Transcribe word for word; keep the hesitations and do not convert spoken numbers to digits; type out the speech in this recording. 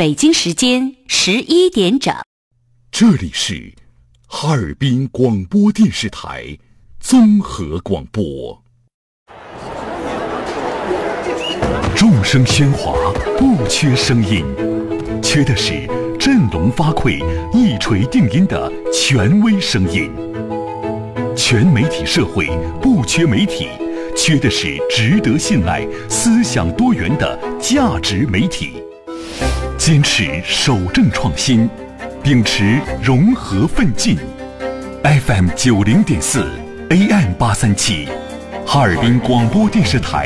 北京时间十一点整。 这里是哈尔滨广播电视台综合广播。众声喧哗，不缺声音，缺的是振聋发聩、一锤定音的权威声音。全媒体社会不缺媒体，缺的是值得信赖、思想多元的价值媒体。坚持守正创新，秉持融合奋进。F M 九零点四 ，A M 八三七，哈尔滨广播电视台。